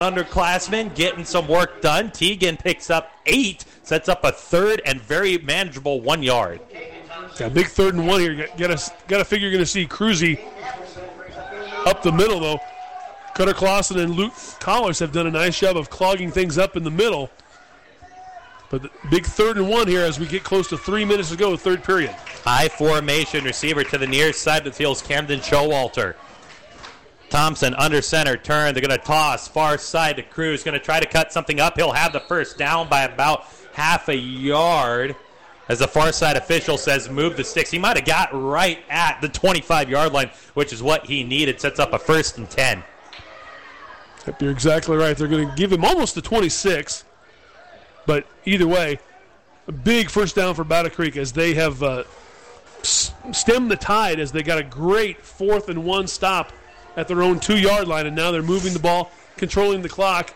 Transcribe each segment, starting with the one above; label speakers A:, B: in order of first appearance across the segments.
A: underclassmen getting some work done. Teagan picks up 8, sets up a third and very manageable 1 yard.
B: Yeah, big 3rd and 1 here. Got to figure you're going to see Cruzy up the middle, though. Cutter Clausen and Luke Collars have done a nice job of clogging things up in the middle. But the big 3rd and 1 here as we get close to 3 minutes to go, third period.
A: High formation receiver to the near side of the field is Camden Showalter. Thompson under center, turn. They're going to toss far side to Cruz. Going to try to cut something up. He'll have the first down by about half a yard. As the far side official says, move the sticks. He might have got right at the 25-yard line, which is what he needed. Sets up a 1st and 10.
B: Yep, you're exactly right. They're going to give him almost the 26. But either way, a big first down for Battle Creek as they have stemmed the tide as they got a great 4th and 1 stop at their own 2-yard line, and now they're moving the ball, controlling the clock.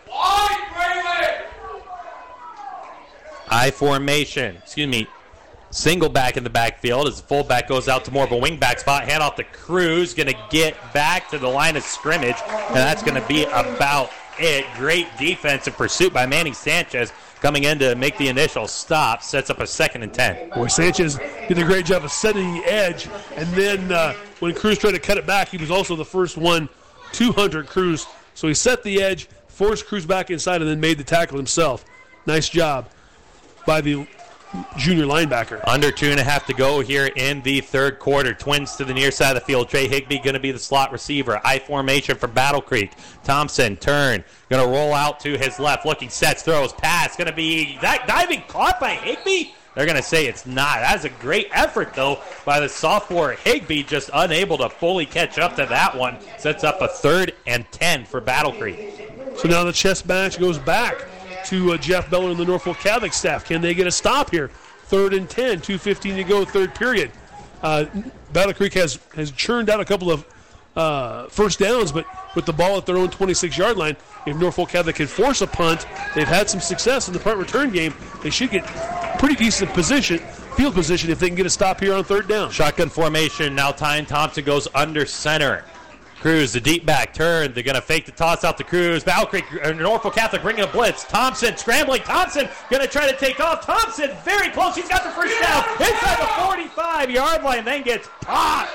A: I formation, single back in the backfield as the fullback goes out to more of a wing back spot. Hand off to Cruz, going to get back to the line of scrimmage, and that's going to be about it. Great defensive pursuit by Manny Sanchez coming in to make the initial stop. Sets up a 2nd and 10.
B: Boy, Sanchez did a great job of setting the edge, and then when Cruz tried to cut it back, he was also the first one to Hunter Cruz. So he set the edge, forced Cruz back inside, and then made the tackle himself. Nice job by the junior linebacker.
A: Under 2.5 to go here in the third quarter. Twins to the near side of the field. Trey Higbee going to be the slot receiver. I formation for Battle Creek. Thompson, turn. Going to roll out to his left. Looking, sets, throws, pass. Going to be that diving caught by Higbee? They're going to say it's not. That's a great effort, though, by the sophomore Higbee. Just unable to fully catch up to that one. Sets up a 3rd and 10 for Battle Creek.
B: So now the chess match goes back to Jeff Beller and the Norfolk Catholic staff. Can they get a stop here? 3rd and 10, 2:15 to go, third period. Battle Creek has churned out a couple of first downs, but with the ball at their own 26-yard line, if Norfolk Catholic can force a punt, they've had some success in the punt return game. They should get pretty decent field position if they can get a stop here on 3rd down.
A: Shotgun formation. Now Ty Thompson goes under center. Cruz, the deep back, turn. They're going to fake the toss out to Cruz. Battle Creek, Norfolk Catholic bringing a blitz. Thompson scrambling. Thompson going to try to take off. Thompson very close. He's got the first down inside the 45-yard line, then gets popped.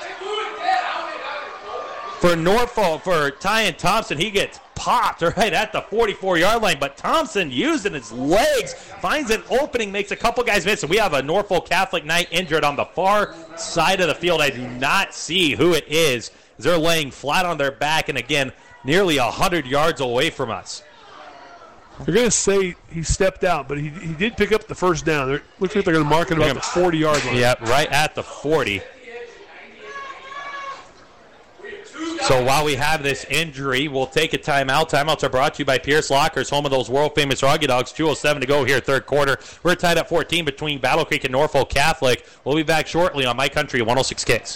A: For Norfolk, for Ty Thompson, he gets popped right at the 44-yard line. But Thompson, using his legs, finds an opening, makes a couple guys miss. And we have a Norfolk Catholic Knight injured on the far side of the field. I do not see who it is. They're laying flat on their back, and again, nearly 100 yards away from us.
B: They're going to say he stepped out, but he did pick up the first down. Looks like they're going to mark it about the 40-yard line.
A: Yeah, right at the 40. So while we have this injury, we'll take a timeout. Timeouts are brought to you by Pierce Lockers, home of those world-famous Roggy Dogs. 2:07 to go here, third quarter. We're tied at 14 between Battle Creek and Norfolk Catholic. We'll be back shortly on My Country 106 Kicks.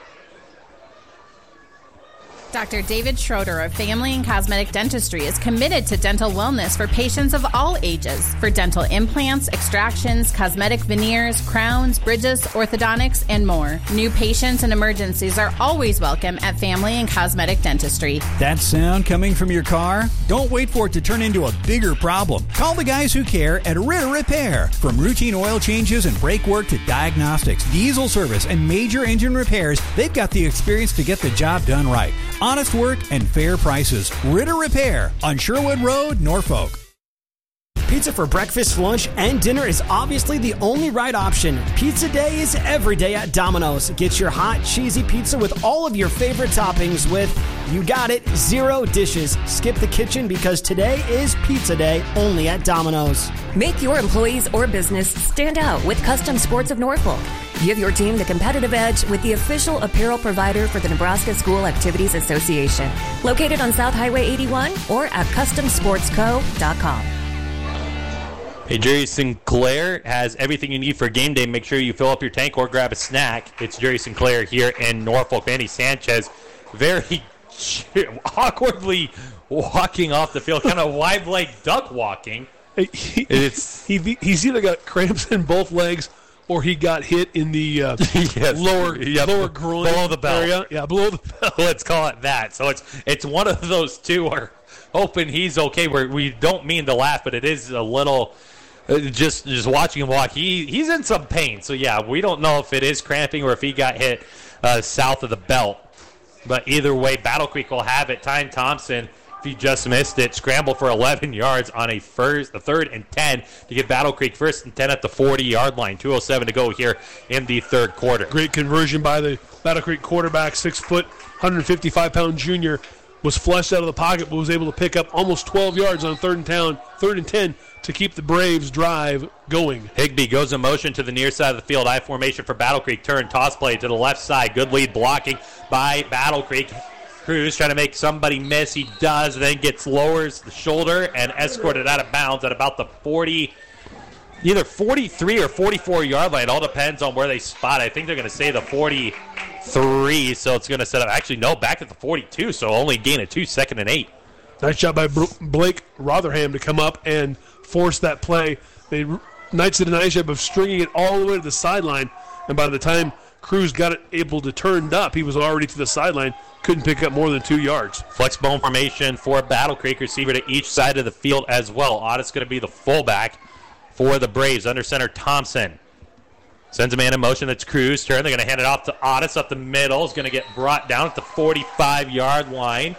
C: Dr. David Schroeder of Family and Cosmetic Dentistry is committed to dental wellness for patients of all ages. For dental implants, extractions, cosmetic veneers, crowns, bridges, orthodontics, and more. New patients and emergencies are always welcome at Family and Cosmetic Dentistry.
D: That sound coming from your car? Don't wait for it to turn into a bigger problem. Call the guys who care at Ritter Repair. From routine oil changes and brake work to diagnostics, diesel service, and major engine repairs, they've got the experience to get the job done right. Honest work and fair prices. Ritter Repair on Sherwood Road, Norfolk.
E: Pizza for breakfast, lunch, and dinner is obviously the only right option. Pizza Day is every day at Domino's. Get your hot, cheesy pizza with all of your favorite toppings with, you got it, 0 dishes. Skip the kitchen because today is Pizza Day only at Domino's.
F: Make your employees or business stand out with Custom Sports of Norfolk. Give your team the competitive edge with the official apparel provider for the Nebraska School Activities Association. Located on South Highway 81 or at CustomSportsCo.com.
A: Hey, Jerry Sinclair has everything you need for game day. Make sure you fill up your tank or grab a snack. It's Jerry Sinclair here in Norfolk. Manny Sanchez very awkwardly walking off the field, kind of wide-leg duck walking.
B: He's either got cramps in both legs or he got hit in the
A: yes.
B: lower groin
A: below the belt
B: area. Yeah, below the belt.
A: Let's call it that. So it's one of those two, or hoping he's okay. We don't mean to laugh, but it is a little just watching him walk. He's in some pain. So, yeah, we don't know if it is cramping or if he got hit south of the belt. But either way, Battle Creek will have it. Ty Thompson, if you just missed it, scramble for 11 yards on a third and 10 to give Battle Creek first and 10 at the 40-yard line. 2:07 to go here in the third quarter.
B: Great conversion by the Battle Creek quarterback, 6 foot, 155-pound junior, was flushed out of the pocket but was able to pick up almost 12 yards on third and 10 to keep the Braves' drive going.
A: Higbee goes in motion to the near side of the field. I formation for Battle Creek. Turn, toss play to the left side. Good lead blocking by Battle Creek. Cruz trying to make somebody miss. He does, then lowers the shoulder and escorted out of bounds at about the 40, either 43 or 44-yard line. It all depends on where they spot. I think they're going to say the 43, so it's going to set up. Actually, no, back at the 42, so only gain of 2, 2nd and 8.
B: Nice job by Blake Rotherham to come up and force that play. The Knights did a nice job of stringing it all the way to the sideline, and by the time Cruz got it able to turn up, he was already to the sideline. Couldn't pick up more than 2 yards.
A: Flexbone formation for Battle Creek. Receiver to each side of the field as well. Otis going to be the fullback for the Braves. Under center, Thompson. Sends a man in motion. That's Cruz. Turn. They're going to hand it off to Otis up the middle. Is going to get brought down at the 45-yard line.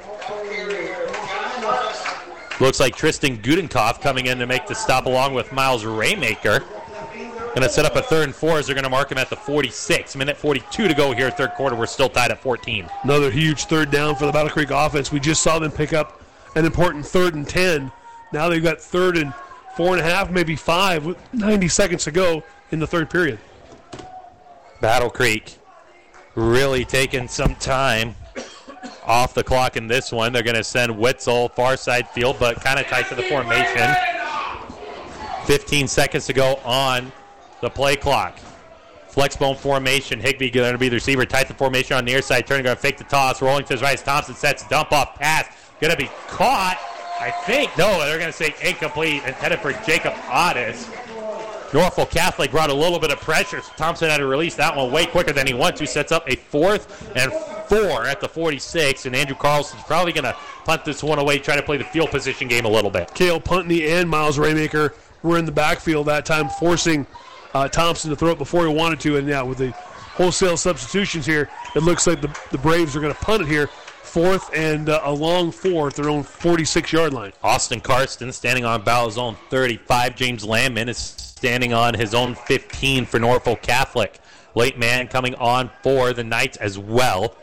A: Looks like Tristan Gudenkoff coming in to make the stop along with Miles Raymaker. Going to set up a 3rd and 4 as they're going to mark him at the 46. Minute 42 to go here, third quarter. We're still tied at 14.
B: Another huge third down for the Battle Creek offense. We just saw them pick up an important 3rd and 10. Now they've got 3rd and 4.5, maybe 5, with 90 seconds to go in the third period.
A: Battle Creek really taking some time off the clock in this one. They're going to send Witzel far side field, but kind of tight to the formation. 15 seconds to go on the play clock. Flexbone formation. Higbee going to be the receiver. Tight the formation on the near side. Turning, going to fake the toss. Rolling to his right. Thompson sets dump off pass. Going to be caught. I think. No, they're going to say incomplete. Intended for Jacob Otis. Norfolk Catholic brought a little bit of pressure. So Thompson had to release that one way quicker than he wanted to. Sets up a 4th and 4 at the 46. And Andrew Carlson's probably going to punt this one away. Try to play the field position game a little bit.
B: Cale Puntney and Miles Raymaker were in the backfield that time, forcing Thompson to throw it before he wanted to. And yeah, with the wholesale substitutions here, it looks like the Braves are going to punt it here. 4th and a long 4 at their own 46-yard line.
A: Austin Karsten standing on about his own 35. James Landman is standing on his own 15 for Norfolk Catholic. Late man coming on for the Knights as well.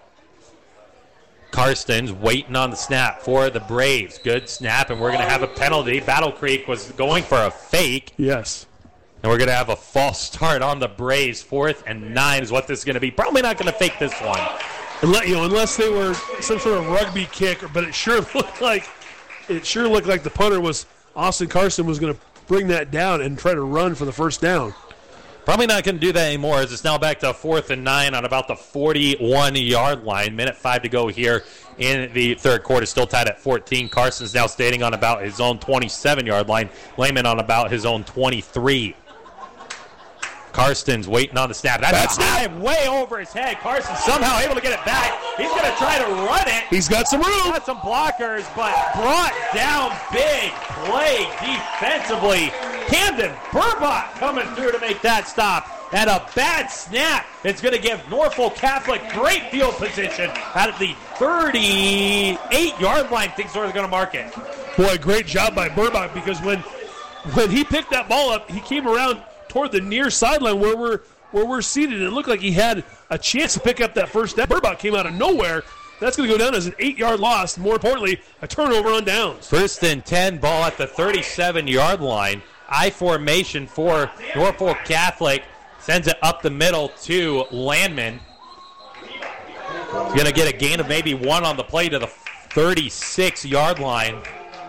A: Karsten's waiting on the snap for the Braves. Good snap, and we're going to have a penalty. Battle Creek was going for a fake.
B: Yes.
A: And we're going to have a false start on the Braves. 4th and 9 is what this is going to be. Probably not going to fake this one.
B: Unless they were some sort of rugby kick, but it sure looked like the punter was Austin Karsten was going to bring that down and try to run for the first down.
A: Probably not going to do that anymore, as it's now back to 4th and 9 on about the 41-yard line. Minute 5 to go here in the third quarter. Still tied at 14. Carson's now standing on about his own 27-yard line. Lehman on about his own 23. Karsten's waiting on the snap. That's high, way over his head. Carson somehow able to get it back. He's going to try to run it.
B: He's got some room.
A: Got some blockers, but brought down big play defensively. Camden Burbach coming through to make that stop. And a bad snap. It's going to give Norfolk Catholic great field position at the 38-yard line. Things are going to mark it.
B: Boy, great job by Burbach, because when he picked that ball up, he came around toward the near sideline where we're seated, and it looked like he had a chance to pick up that first down. Burbach came out of nowhere. That's going to go down as an 8-yard loss. More importantly, a turnover on downs.
A: 1st and 10, ball at the 37-yard line. I formation for Norfolk Catholic. Sends it up the middle to Landman. He's going to get a gain of maybe 1 on the play to the 36-yard line.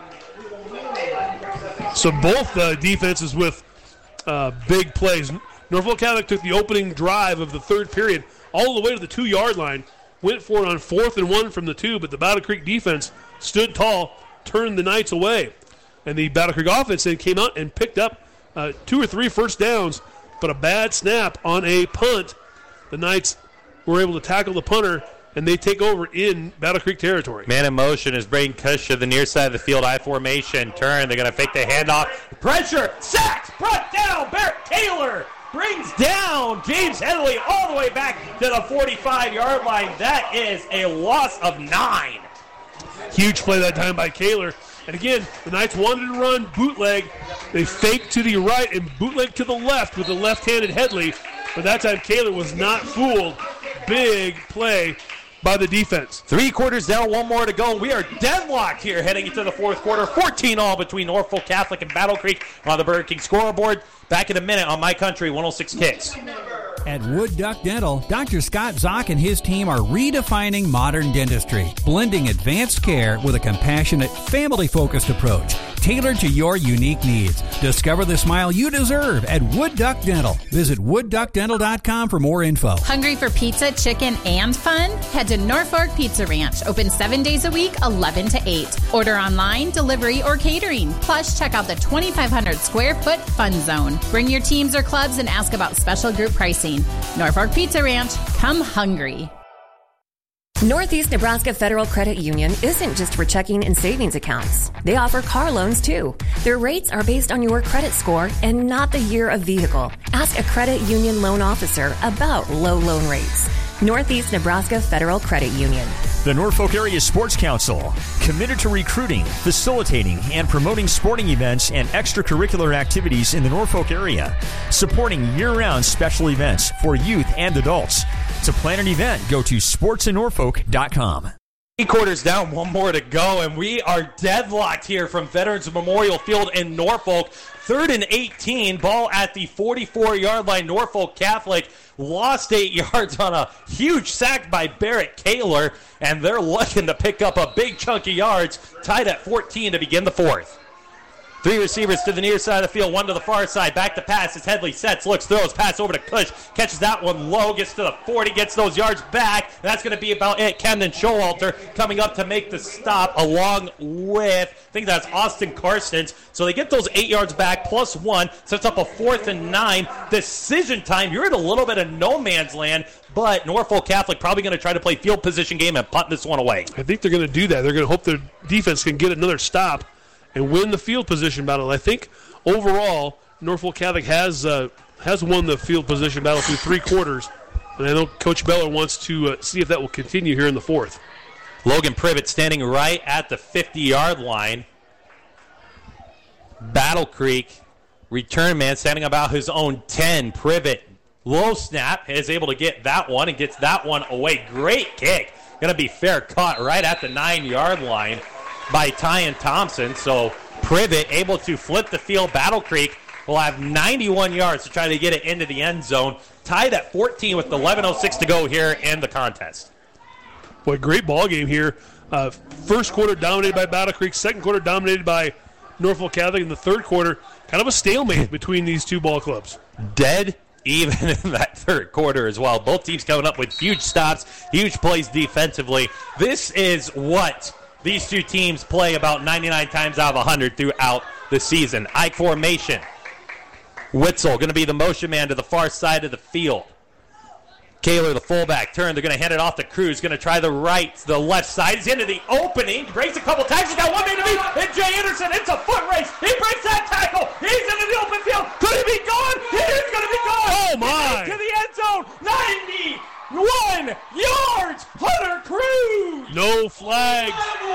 B: So both defenses with big plays. Norfolk Catholic took the opening drive of the third period all the way to the 2-yard line, went for it on 4th and 1 from the 2, but the Battle Creek defense stood tall, turned the Knights away. And the Battle Creek offense then came out and picked up 2 or 3 first downs, but a bad snap on a punt. The Knights were able to tackle the punter and they take over in Battle Creek territory.
A: Man in motion is Braden Kush to the near side of the field. I formation, turn. They're going to fake the handoff. Pressure, sacks, brought down. Barrett Taylor brings down James Headley all the way back to the 45-yard line. That is a loss of 9.
B: Huge play that time by Kaler. And again, the Knights wanted to run bootleg. They faked to the right and bootleg to the left with the left-handed Headley. But that time, Kaler was not fooled. Big play by the defense.
A: 3 quarters down, 1 more to go. We are deadlocked here heading into the 4th quarter. 14-all between Norfolk Catholic and Battle Creek on the Burger King scoreboard. Back in a minute on My Country 106 Kicks.
D: At Wood Duck Dental, Dr. Scott Zock and his team are redefining modern dentistry, blending advanced care with a compassionate, family-focused approach, tailored to your unique needs. Discover the smile you deserve at Wood Duck Dental. Visit woodduckdental.com for more info.
C: Hungry for pizza, chicken, and fun? Head to Norfolk Pizza Ranch. Open 7 days a week, 11 to 8. Order online, delivery, or catering. Plus, check out the 2,500 square foot fun zone. Bring your teams or clubs and ask about special group pricing. Norfolk Pizza Ranch. Come hungry.
F: Northeast Nebraska Federal Credit Union isn't just for checking and savings accounts. They offer car loans, too. Their rates are based on your credit score and not the year of vehicle. Ask a credit union loan officer about low loan rates. Northeast Nebraska Federal Credit Union.
G: The Norfolk Area Sports Council, committed to recruiting, facilitating, and promoting sporting events and extracurricular activities in the Norfolk area, supporting year-round special events for youth and adults. To plan an event, go to sportsinnorfolk.com.
A: 3 quarters down, 1 more to go, and we are deadlocked here from Veterans Memorial Field in Norfolk. 3rd and 18, ball at the 44-yard line. Norfolk Catholic lost 8 yards on a huge sack by Barrett Kaler, and they're looking to pick up a big chunk of yards, tied at 14 to begin the 4th. 3 receivers to the near side of the field, 1 to the far side. Back to pass as Headley sets, looks, throws, pass over to Kush. Catches that one low, gets to the 40, gets those yards back. And that's going to be about it. Camden Showalter coming up to make the stop along with, I think that's Austin Carstens. So they get those 8 yards back, plus 1. Sets up a 4th and 9. Decision time. You're in a little bit of no man's land. But Norfolk Catholic probably going to try to play field position game and punt this one away.
B: I think they're going to do that. They're going to hope their defense can get another stop and win the field position battle. I think overall, Norfolk Catholic has won the field position battle through 3 quarters, and I know Coach Beller wants to see if that will continue here in the 4th.
A: Logan Privet standing right at the 50-yard line. Battle Creek return man standing about his own 10. Privet, low snap, is able to get that one and gets that one away. Great kick. Going to be fair caught right at the 9-yard line by Tyan Thompson. So Privet able to flip the field. Battle Creek will have 91 yards to try to get it into the end zone. Tied at 14 with 11:06 to go here in the contest.
B: Boy, great ball game here. First quarter dominated by Battle Creek. Second quarter dominated by Norfolk Catholic. In the third quarter, kind of a stalemate between these two ball clubs.
A: Dead even in that third quarter as well. Both teams coming up with huge stops, huge plays defensively. This is what these two teams play about 99 times out of 100 throughout the season. I formation. Witzel going to be the motion man to the far side of the field. Kaler, the fullback, turn. They're going to hand it off to Cruz. Going to try the left side. He's into the opening. Breaks a couple tackles. He's got 1 man to beat. And Jay Anderson, it's a foot race. He breaks that tackle. He's into the open field. Could he be gone? He is going to be gone.
B: Oh, my.
A: To the end zone. 91 yards. Hunter Cruz.
B: No flags.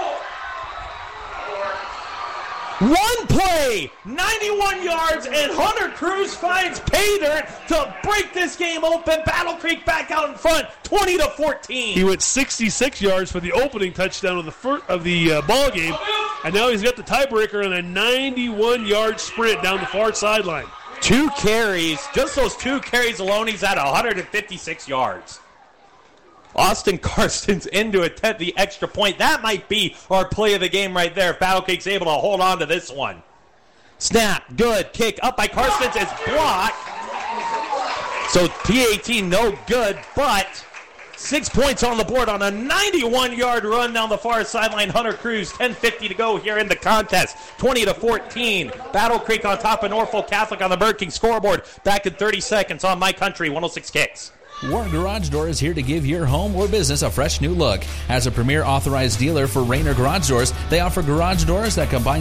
A: One play, 91 yards, and Hunter Cruz finds pay dirt to break this game open. Battle Creek back out in front, 20-14.
B: He went 66 yards for the opening touchdown of the ball game, and now he's got the tiebreaker on a 91-yard sprint down the far sideline.
A: 2 carries, just those 2 carries alone, he's at 156 yards. Austin Carstens in to attempt the extra point. That might be our play of the game right there if Battle Creek's able to hold on to this one. Snap, good, kick up by Carstens is blocked. So PAT no good, but 6 points on the board on a 91-yard run down the far sideline. Hunter Cruz, 10:50 to go here in the contest. 20-14. Battle Creek on top of Norfolk Catholic on the Burger King scoreboard. Back in 30 seconds on My Country 106 Kicks.
H: Warren Garage Door is here to give your home or business a fresh new look. As a premier authorized dealer for Rainer Garage Doors, they offer garage doors that combine